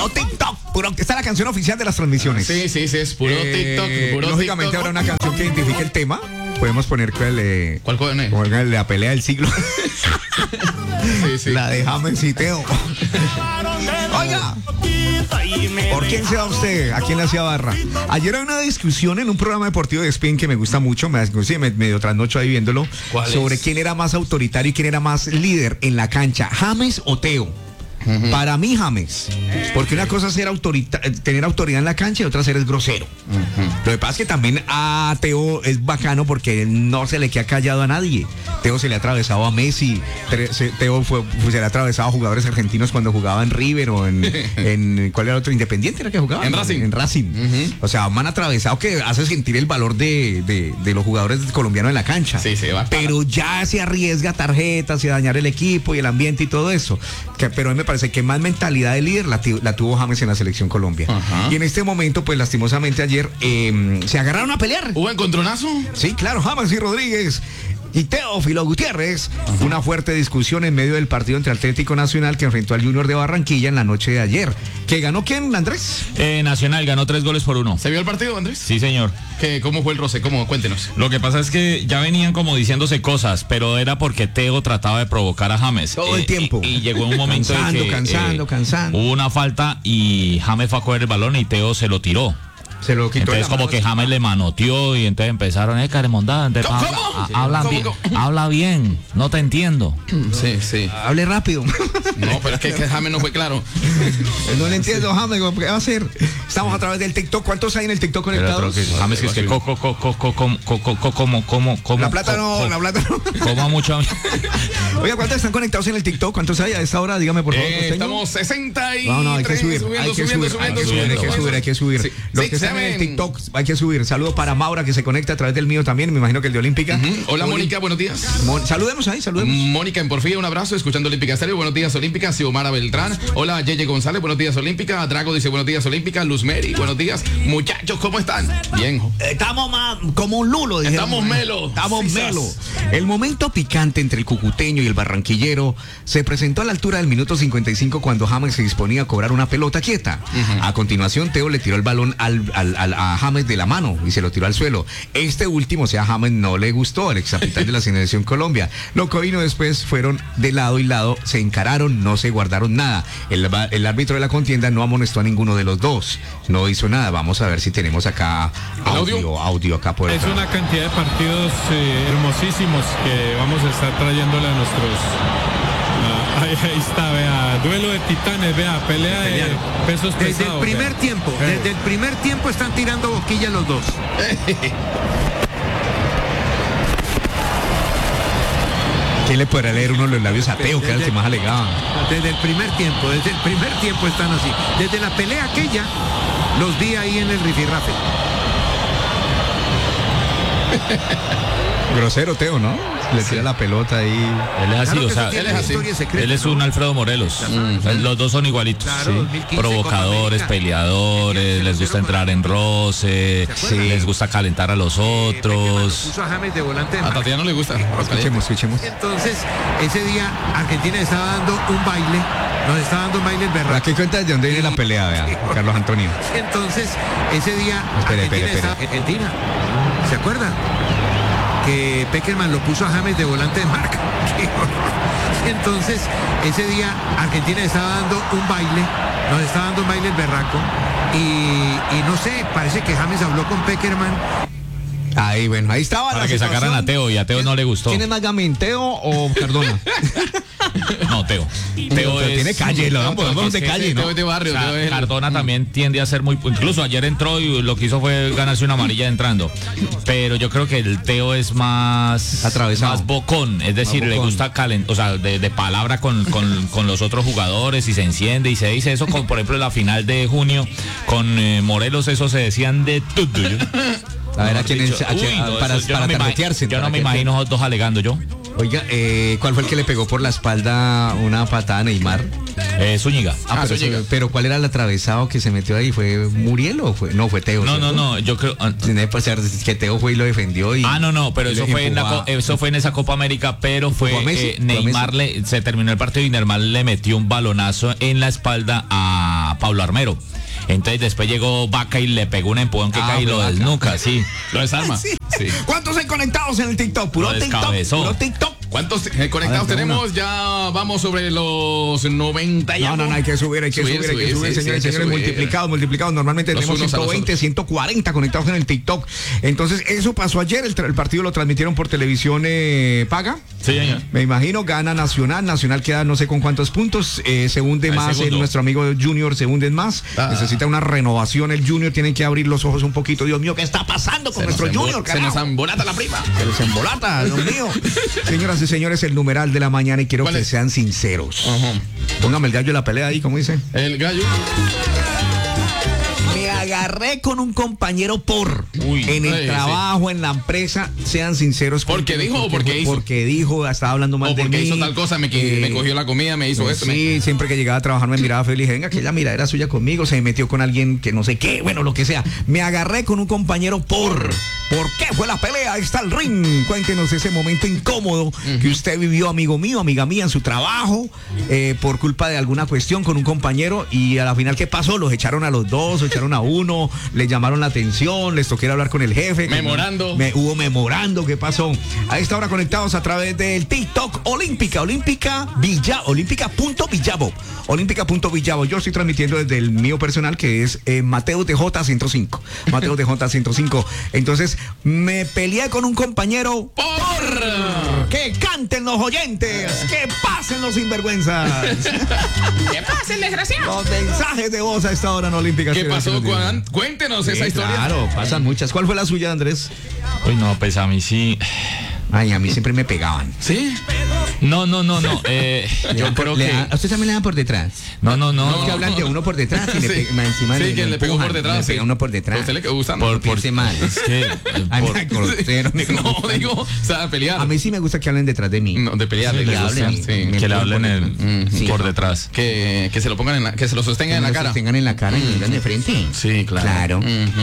Puro TikTok, esta es la canción oficial de las transmisiones. Sí, es puro TikTok, puro lógicamente TikTok. habrá una canción que identifique el tema. Podemos poner ¿Cuál pone? La pelea del siglo. Sí. La de James y Teo. Oiga, ¿por quién se va usted? ¿A quién le hacía barra? Ayer hay una discusión en un programa deportivo de Spin que me gusta mucho, medio trasnocho ahí viéndolo, sobre quién era más autoritario y quién era más líder en la cancha, James o Teo. Uh-huh. Para mí, James, porque una cosa es tener autoridad en la cancha y otra ser grosero. Uh-huh. Lo que pasa es que también a Teo es bacano porque no se le queda callado a nadie. Teo se le ha atravesado a Messi, Teo se le ha atravesado a jugadores argentinos cuando jugaba en River o en ¿cuál era el otro? Independiente era que jugaba. En Racing. En Racing. Uh-huh. O sea, me han atravesado que hace sentir el valor de los jugadores colombianos en la cancha. Sí, pero ya se arriesga tarjetas y a dañar el equipo y el ambiente y todo eso. Pero a mí me parece que más mentalidad de líder la tuvo James en la selección Colombia. Uh-huh. Y en este momento, pues lastimosamente ayer se agarraron a pelear. ¿Hubo encontronazo? Sí, claro, James y Rodríguez y Teófilo Gutiérrez. Uh-huh. Una fuerte discusión en medio del partido entre Atlético Nacional que enfrentó al Junior de Barranquilla en la noche de ayer. ¿Que ganó quién, Andrés? Nacional ganó 3-1. ¿Se vio el partido, Andrés? Sí, señor. ¿Cómo fue el roce? Cuéntenos. Lo que pasa es que ya venían como diciéndose cosas, pero era porque Teo trataba de provocar a James. Todo el tiempo. Y llegó un momento cansando. Hubo una falta y James fue a coger el balón y Teo se lo tiró. Se lo quitó. Entonces como que James le manoteó y entonces empezaron, Caremondá, habla bien, no te entiendo. Sí. Hable rápido. No, pero es que James no fue claro. No le entiendo, James, ¿qué va a hacer? Estamos a través del TikTok. ¿Cuántos hay en el TikTok conectados? James que como La plata no. Coma mucho. Oiga, ¿cuántos están conectados en el TikTok? ¿Cuántos hay a esta hora? Dígame, por favor. Estamos 63. No, hay que subir. Hay que subir. Sí. Los que están en el TikTok hay que subir. Saludo para Maura, que se conecta a través del mío también. Me imagino que el de Olímpica. Uh-huh. Hola, Mónica, buenos días. Saludemos. Mónica en Porfía, un abrazo, escuchando Olímpica Estéreo. Buenos días, Olímpica. Xiomara Beltrán. Hola, Yeye González, buenos días, Olímpica. Drago dice buenos días, Olímpica. Luz Mary, buenos días. Muchachos, ¿cómo están? Bien. Estamos más como un lulo. Estamos melo. El momento picante entre el cucuteño y el barranquillero se presentó a la altura del minuto 55 cuando James se disponía a cobrar una pelota quieta. Uh-huh. A continuación, Teo le tiró el balón a James de la mano y se lo tiró al suelo. Este último, o sea, James no le gustó, al ex capitán de la selección Colombia. Lo que vino después fueron de lado y lado, se encararon, no se guardaron nada. El árbitro de la contienda no amonestó a ninguno de los dos, no hizo nada. Vamos a ver si tenemos acá audio acá por Es una cantidad de partidos hermosísimos que vamos a estar trayéndole a nuestros... Ahí está, vea, duelo de titanes, vea, pelea de pesos pesados. Desde el primer tiempo están tirando boquilla los dos. ¿Quién le podrá leer uno de los labios a Teo, que era el que más alegaba? Desde el primer tiempo están así. Desde la pelea aquella, los vi ahí en el rifirrafe. Grosero Teo, ¿no? Le tira la pelota ahí. Él es así, él es un Alfredo Morelos. Los dos son igualitos. Claro, 2015, provocadores, peleadores, les gusta entrar en roce, les gusta calentar a los otros. Puso a James de volante. A Tatiana no le gusta. Escuchemos. Entonces, ese día Argentina estaba dando un baile. Nos estaba dando un baile el berraco. Aquí cuenta de dónde viene la pelea, vea, Carlos Antonio. Entonces, ese día Argentina, ¿se acuerdan? Que Peckerman lo puso a James de volante de marca. Entonces, ese día Argentina estaba dando un baile, nos estaba dando un baile el berraco, y no sé, parece que James habló con Peckerman. Ahí estaba para que sacaran a Teo, y a Teo no le gustó. ¿Quién es más gamín, Teo o Cardona? No, Teo. Teo tiene calle, podemos de calle, ¿no? Teo es de barrio. O sea, Cardona también tiende a ser muy... Incluso ayer entró y lo que hizo fue ganarse una amarilla entrando. Pero yo creo que el Teo es más... atravesado. Más bocón. Es decir, le gusta calentar, o sea, de palabra con los otros jugadores, y se enciende y se dice eso, como por ejemplo en la final de junio con Morelos, eso se decían de todo. A ver, para tarjetearse. Yo no me imagino los dos alegando yo. Oiga, ¿cuál fue el que le pegó por la espalda una patada a Neymar? Zúñiga. Pero ¿cuál era el atravesado que se metió ahí? ¿Fue Muriel o fue? No, fue Teo. No, yo creo... Tiene que ser que Teo fue y lo defendió. Pero eso fue en esa Copa América, pero fue Neymar, se terminó el partido y Neymar le metió un balonazo en la espalda a Pablo Armero. Entonces después llegó Vaca y le pegó un empujón que cae y lo desnuca, sí. Lo desarma. Sí. Sí. ¿Cuántos hay conectados en el TikTok? Puro Lo TikTok. descabezó. Puro TikTok. ¿Cuántos conectados tenemos? Ya vamos sobre los 90 y No, hay que subir, señores, multiplicados. Normalmente Los tenemos unos a los 120, otros. 140 conectados en el TikTok. Entonces, eso pasó ayer. El partido lo transmitieron por televisión paga. Sí, señor. Me imagino, gana Nacional queda no sé con cuántos puntos, se hunde más nuestro amigo Junior, se hunde más, necesita una renovación el Junior, tienen que abrir los ojos un poquito, Dios mío, ¿qué está pasando con nuestro Junior? Se nos embolata la prima. Se nos embolata, Dios mío. Señoras y señores, el numeral de la mañana y quiero que sean sinceros. Póngame el gallo de la pelea ahí, ¿cómo dice? El gallo. Me agarré con un compañero en el trabajo, en la empresa, sean sinceros. ¿Porque dijo o porque hizo? Porque dijo, estaba hablando mal de mí. Porque hizo tal cosa, me cogió la comida, me hizo esto. Sí, siempre que llegaba a trabajar me miraba feliz, venga, que ella mira, era suya conmigo, se metió con alguien que no sé qué, bueno, lo que sea. Me agarré con un compañero ¿por qué fue la pelea? Ahí está el ring. Cuéntenos ese momento incómodo que usted vivió, amigo mío, amiga mía, en su trabajo, por culpa de alguna cuestión con un compañero, y a la final, ¿qué pasó? Los echaron a los dos, echaron a uno, les llamaron la atención, les tocó ir a hablar con el jefe. Memorando. Hubo memorando, ¿qué pasó? A esta hora conectados a través del TikTok Olímpica.Villavo. Yo estoy transmitiendo desde el mío personal, que es Mateo DJ 105. Mateo DJ 105. Entonces, me peleé con un compañero por que canten los oyentes, que pasen los sinvergüenzas. ¿Qué pasa, el desgraciado? Los mensajes de voz a esta hora en Olímpica. ¿Qué pasó, Juan? Cuéntenos esa historia. Claro, pasan muchas. ¿Cuál fue la suya, Andrés? Uy, no, pues a mí sí. Ay, a mí siempre me pegaban. ¿Sí? No. Yo creo que. ¿A usted también le dan por detrás? No. Es que hablan de uno por detrás y encima sí, que le pegó por detrás. Le pega uno por detrás. ¿A usted le gusta? Por mal. Es que. O sea, pelear. A mí sí me gusta que hablen detrás de mí. No, de pelear. Sí, de que hablen, que le hablen por detrás. Que se lo pongan que se lo sostengan en la cara. Sostengan en la cara y miran de frente. Sí, claro.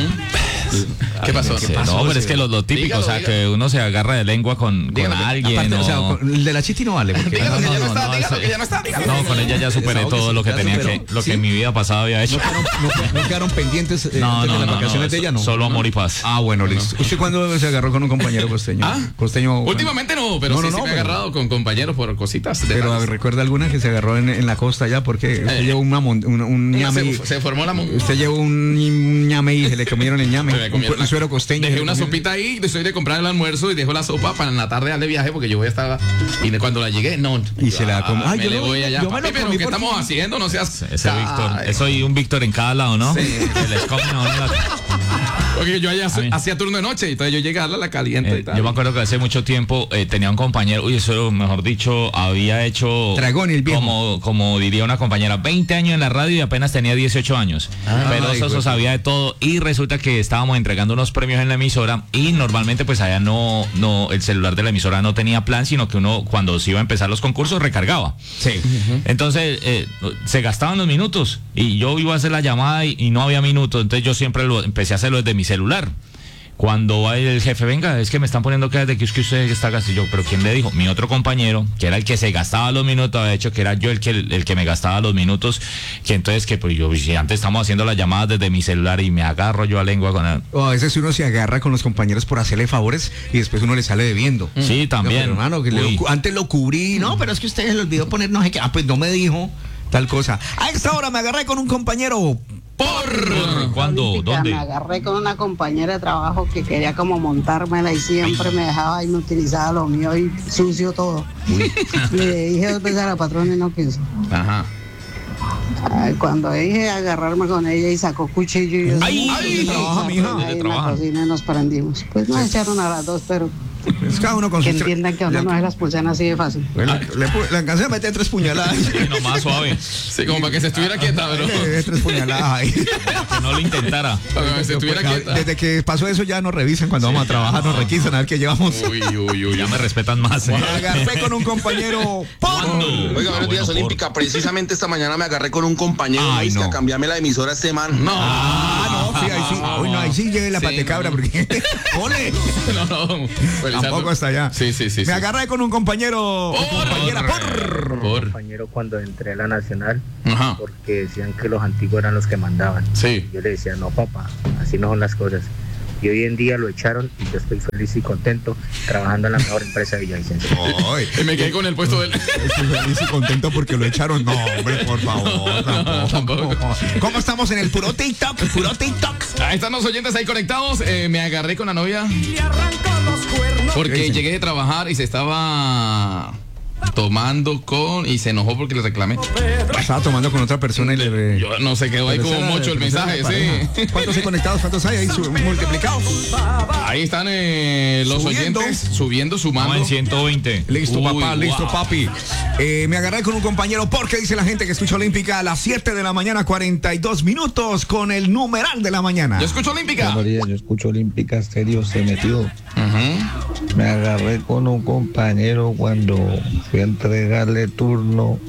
¿Qué pasó? No, pero es que lo típico, o sea, que uno se agarra de lengua con alguien. Aparte, o sea, el de la Chiti no vale. Porque Dígalo que ya no está. No, con ella ya superé todo lo que tenía que en mi vida pasada había hecho. No quedaron pendientes de las vacaciones de ella, ¿no? Solo amor y paz. Ah, bueno, listo. ¿Usted cuándo se agarró con un compañero costeño? Costeño. Últimamente no, pero sí me he agarrado con compañeros por cositas. Pero ¿recuerda alguna que se agarró en la costa allá? Porque usted llevó un ñame. Se formó la usted llevó un ñame y se le comieron el ñame. Un suero costeño. Dejé una sopita ahí, soy de comprar el almuerzo y dejo la sopa para en la tarde darle viaje porque yo voy a estar. Y cuando la llegué, no. Y se la comió. Me le voy allá. Papi, pero ¿qué estamos haciendo? No seas. Ese Víctor. Eso y un Víctor en cada lado, ¿no? Sí. Se les comen a uno porque yo allá hacía turno de noche y entonces yo llegué a darle la caliente y tal. Yo me acuerdo que hace mucho tiempo tenía un compañero, eso mejor dicho, había hecho Dragón el viejo. como diría una compañera, 20 años en la radio y apenas tenía 18 años. Pero eso sabía de todo y resulta que estábamos entregando unos premios en la emisora y normalmente pues allá no el celular de la emisora no tenía plan, sino que uno cuando se iba a empezar los concursos recargaba. Sí. Entonces se gastaban los minutos y yo iba a hacer la llamada y no había minutos, entonces yo siempre empecé a hacerlo desde mi celular. Cuando va el jefe, venga, es que me están poniendo que usted está gastando. Yo, pero ¿quién le dijo? Mi otro compañero, que era el que se gastaba los minutos, había hecho que era yo el que me gastaba los minutos, que entonces que pues yo, si antes estamos haciendo las llamadas desde mi celular y me agarro yo a lengua con él. O a veces uno se agarra con los compañeros por hacerle favores y después uno le sale debiendo. Sí, también. No, hermano, que antes lo cubrí, no, pero es que usted se le olvidó poner no sé qué, pues no me dijo tal cosa. A esta hora me agarré con un compañero. ¿Por cuándo? ¿Dónde? Me agarré con una compañera de trabajo que quería como montármela y siempre me dejaba y me utilizaba lo mío y sucio todo. Le dije 2 veces a la patrona y no quiso. Ajá. Cuando dije agarrarme con ella y sacó cuchillo y yo trabaja, mija. en la cocina y nos prendimos. Pues nos echaron a las 2, pero Es cada uno con que sus entiendan que a uno no se las pulsan así de fácil. Le alcancé a meter 3 puñaladas. No, más suave. Sí, como para que se estuviera quieta, bro. 3 puñaladas ahí. Que no lo intentara. Para que se estuviera quieta. Desde que pasó eso ya nos revisan cuando vamos a trabajar, nos requisan a ver qué llevamos. Uy. Ya me respetan más. Me agarré con un compañero. Oiga, buenos días, Olímpica. Precisamente esta mañana me agarré con un compañero a cambiarme la emisora este man. No. Sí, ahí sí. Uy, no, ahí sí llegué la patecabra porque. ¡Ole! No. Tampoco hasta allá. Sí. Me agarré con un compañero. Por compañero cuando entré a la Nacional, Ajá. porque decían que los antiguos eran los que mandaban. Sí. Yo le decía, no papá, así no son las cosas. Y hoy en día lo echaron y yo estoy feliz y contento trabajando en la mejor empresa de Villavicencio. Y me quedé con el puesto del... Estoy feliz y contento porque lo echaron. No, hombre, por favor, tampoco. ¿Cómo estamos en el puro TikTok? Ahí están los oyentes ahí conectados. Me agarré con la novia porque llegué de trabajar y se estaba tomando y se enojó porque le reclamé. Estaba tomando con otra persona y le... Yo no sé, quedó ahí como mocho el mensaje, sí. ¿Cuántos hay conectados? ¿Cuántos hay ahí multiplicados? Ahí están los oyentes subiendo, sumando. Vamos en 120. Listo, papá, Uy, listo, wow. papi. Me agarré con un compañero porque dice la gente que escucha Olímpica a las 7 de la mañana, 42 minutos con el numeral de la mañana. Yo escucho Olímpica. Yo escucho Olímpica Estéreo, se metió. Ujú. Me agarré con un compañero cuando fui a entregarle turno.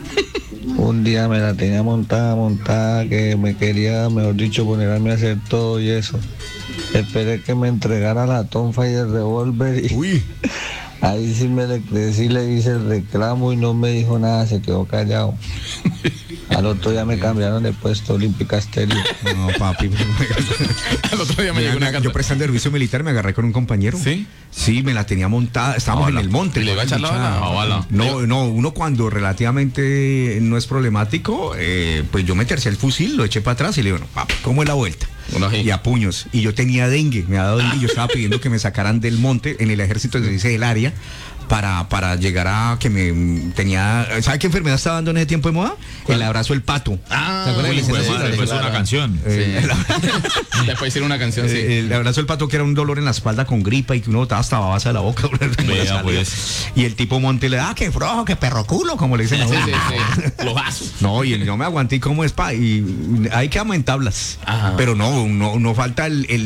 Un día me la tenía montada, que me quería, mejor dicho, ponerme a hacer todo y eso. Esperé que me entregara la tonfa y el revólver y Uy. ahí sí le hice el reclamo y no me dijo nada, se quedó callado. Al otro día me cambiaron de puesto, Olímpica Estéreo. No, papi. Al otro día me llegó una carta. Yo prestando el servicio militar me agarré con un compañero. ¿Sí? Sí, me la tenía montada. Estábamos en el monte. ¿Le iba a echar la bala? No, uno cuando relativamente no es problemático, pues yo me tercié el fusil, lo eché para atrás y le digo, no, papi, ¿cómo es la vuelta? Y a puños. Y yo tenía dengue, me ha dado dengue y yo estaba pidiendo que me sacaran del monte en el ejército, se dice, del área. Para llegar a que me tenía... ¿Sabe qué enfermedad estaba dando en ese tiempo de moda? El abrazo del pato. ¿Se acuerdan? Después una canción. Después hicieron una canción, sí. El abrazo del pato, que era un dolor en la espalda con gripa y que uno botaba hasta babasa de la boca. Vea, pues. Y el tipo Monte le da, qué flojo, qué perro culo, como le dicen a uno. Sí. Los vasos. No, y yo me aguanté como es y hay que en tablas. Ajá. Pero no falta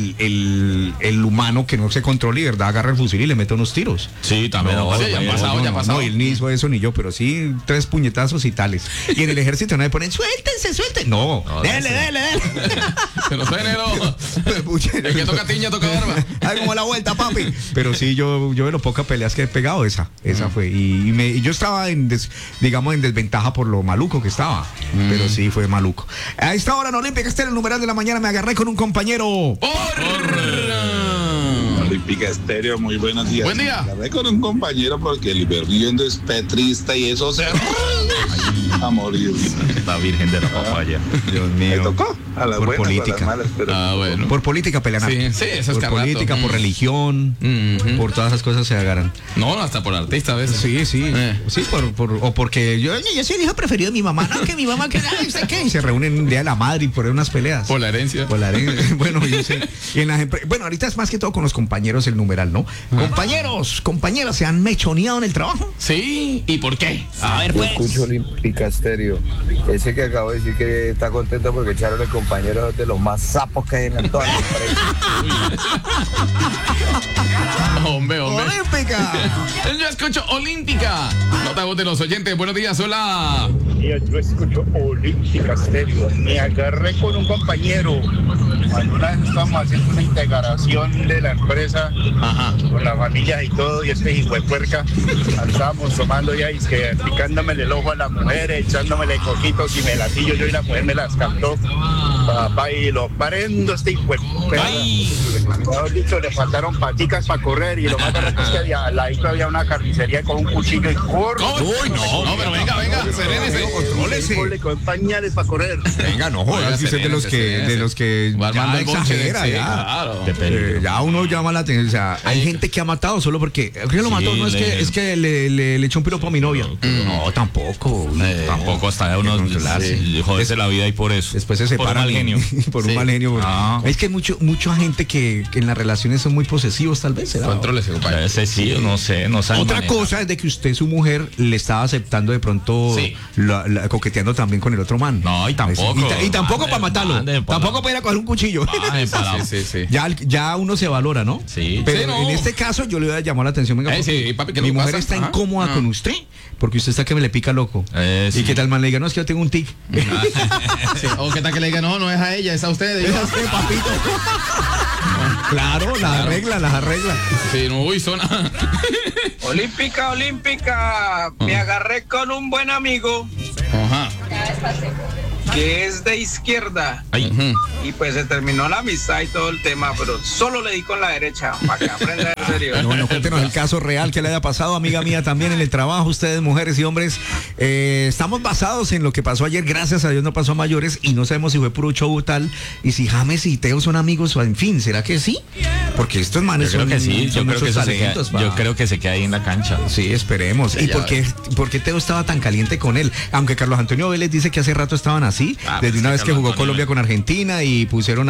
el humano que no se controla y de verdad agarra el fusil y le mete unos tiros. Sí, también. Sí, ya ha pasado. No, él ni hizo eso ni yo, pero sí 3 puñetazos y tales. Y en el ejército no me ponen, suéltense. No, dele. Se nos suene, ¿no? El que toca tiña, toca barba. Ay, como la vuelta, papi. Pero sí, yo de las pocas peleas que he pegado, esa fue. Y yo estaba en desventaja por lo maluco que estaba. Pero sí, fue maluco. A esta hora en Olímpica Estéreo, el numeral de la mañana, me agarré con un compañero. Olímpica Estéreo, muy buenos días. Buen día. Me agarré con un compañero porque el viviendo es petrista y eso se... a morir. La Virgen de la Papaya. Dios Me mío. tocó a las Por buenas, política. a las malas, pero... Bueno. Por política pelean. Sí, eso es por cada rato. política, por religión, por todas esas cosas se agarran. No, hasta por artista a veces. Sí. Sí, o porque yo soy el hijo preferido de mi mamá, no, que mi mamá, que ¿usted qué? Y se reúnen un día de la madre y por unas peleas. Por la herencia. Bueno, yo sé. Y en bueno, ahorita es más que todo con los compañeros el numeral, ¿no? Compañeras, ¿se han mechoneado en el trabajo? Sí, ¿y por qué? A ver, Yo escucho Olímpica Estéreo. Ese que acabo de decir que está contento porque echaron el compañero de los más sapos que hay en toda la empresa. Hombre. ¡Olímpica! Yo escucho Olímpica. Nota voz de los oyentes. Buenos días, hola. Yo escucho Olímpica Estéreo. Me agarré con un compañero cuando una vez estábamos haciendo una integración de la empresa con la familia y todo, y este hijo de puerca estábamos tomando ya y es que picándome el ojo a la mujer, echándome coquitos y me latillo yo y la mujer me las captó, papá, y lo prendo este hijo de puerca. Mejor dicho, le faltaron paticas para correr y lo más grande es que al ladito había una carnicería con un cuchillo y corre. Uy, no, pero venga, serénese. Contrólese. Con pañales para correr. Venga, no jodas, si usted es de los que va armando ya el bonche, exagera, sí, ya. claro. Ya uno llama la atención, o sea, hay gente que ha matado solo porque ¿qué lo mató? No es que le echó un piropo a mi novia. No, tampoco. Tampoco hasta uno joderse la vida y por eso. Después se separan. Por un mal genio. Por un mal genio. Es que hay mucha gente que en las relaciones son muy posesivos, tal vez. Contrólese, compadre. Ese sí, no sé, no sabe. Otra cosa es de que usted, su mujer, le estaba aceptando de pronto, coqueteando también con el otro man. No, y tampoco. Y tampoco para matarlo. Tampoco para ir a coger un cuchillo. Sí. Ya uno se valora, ¿no? Sí. Pero en este caso yo le voy a llamar la atención. Venga, papi, mi mujer está incómoda con usted porque usted está que me le pica loco. Y que tal man le diga, no, es que yo tengo un tic. O que tal que le diga, no es a ella, es a usted. Es a usted, papito. Claro, las arregla. Sí, no, uy, zona. Olímpica, me agarré con un buen amigo. Ajá. Que es de izquierda. Y pues se terminó la amistad y todo el tema, pero solo le di con la derecha, para que aprenda en serio. Bueno, cuéntenos el caso real que le haya pasado, amiga mía, también en el trabajo, ustedes, mujeres y hombres. Estamos basados en lo que pasó ayer, gracias a Dios no pasó a mayores, y no sabemos si fue puro show o tal, y si James y Teo son amigos, o en fin, ¿será que sí? Porque estos manes yo creo que sí, yo creo que eso talentos, yo creo que se queda ahí en la cancha. Sí, esperemos. ¿Y por qué Teo estaba tan caliente con él? Aunque Carlos Antonio Vélez dice que hace rato estaban así, desde una vez que jugó Colombia con Argentina y pusieron